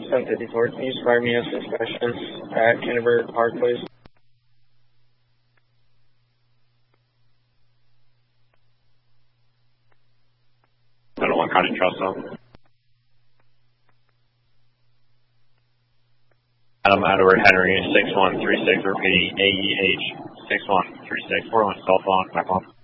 754. Can you just fire me up some questions at Kennebert Park, please? I don't want kind of trust them. Adam Edward Henry 6136 repeating AEH 6136 4 on cell phone back on.